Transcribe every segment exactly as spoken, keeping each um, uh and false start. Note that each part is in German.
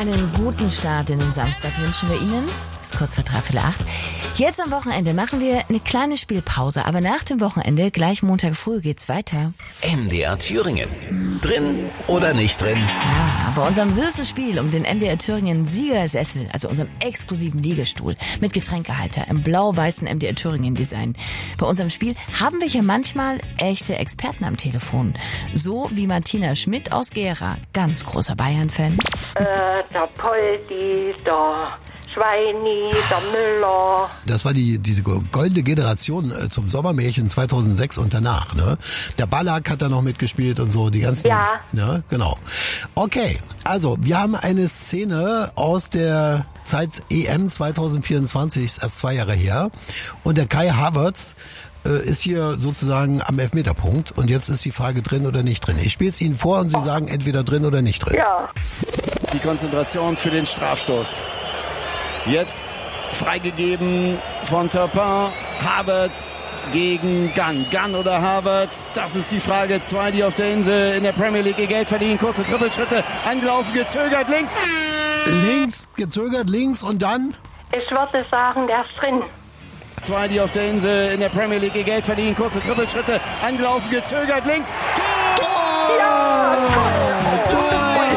Einen guten Start in den Samstag wünschen wir Ihnen. Es ist kurz vor dreiviertel acht. Jetzt am Wochenende machen wir eine kleine Spielpause, aber nach dem Wochenende, gleich Montag früh, geht's weiter. M D R Thüringen. Drin oder nicht drin? Ja, bei unserem süßen Spiel um den M D R Thüringen Siegersessel, also unserem exklusiven Liegestuhl mit Getränkehalter im blau-weißen M D R Thüringen Design. Bei unserem Spiel haben wir hier manchmal echte Experten am Telefon. So wie Martina Schmidt aus Gera, ganz großer Bayern-Fan. Äh, der Poldi, der Schweini, der Müller. Das war die diese goldene Generation äh, zum Sommermärchen zweitausendsechs und danach, ne? Der Ballack hat da noch mitgespielt und so, die ganzen... Ja. Ne? Genau. Okay, also wir haben eine Szene aus der Zeit E M zweitausendvierundzwanzig, ist erst zwei Jahre her. Und der Kai Havertz äh, ist hier sozusagen am Elfmeterpunkt. Und jetzt ist die Frage drin oder nicht drin. Ich spiele es Ihnen vor und Sie sagen entweder drin oder nicht drin. Ja. Die Konzentration für den Strafstoß. Jetzt freigegeben von Turpin. Havertz gegen Gunn. Gunn oder Havertz? Das ist die Frage. Zwei, die auf der Insel in der Premier League ihr Geld verdienen. Kurze Trippelschritte. Angelaufen, gezögert, links. Links, gezögert, links und dann? Ich würde sagen, der ist drin. Zwei, die auf der Insel in der Premier League ihr Geld verdienen. Kurze Trippelschritte. Angelaufen, gezögert, links. Tor! Ja! Tor!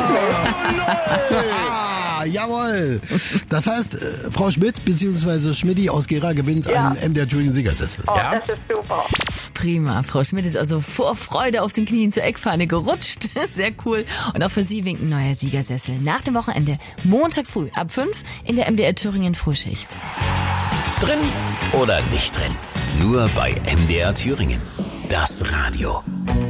Ah, jawohl. Das heißt, äh, Frau Schmidt bzw. Schmidti aus Gera gewinnt Ja. einen M D R Thüringen Siegersessel. Oh, Ja? das ist super. Prima. Frau Schmidt ist also vor Freude auf den Knien zur Eckfahne gerutscht. Sehr cool. Und auch für Sie winkt ein neuer Siegersessel. Nach dem Wochenende, Montag früh ab fünf in der M D R Thüringen Frühschicht. Drin oder nicht drin? Nur bei M D R Thüringen. Das Radio.